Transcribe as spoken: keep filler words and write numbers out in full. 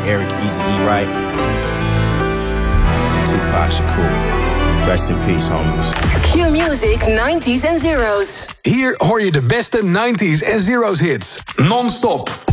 Eric Eazy-E Wright, and Tupac Shakur. Rest in peace, homies. Q-Music nineties en zeros. Hier hoor je de beste nineties en zeros hits. Non-stop.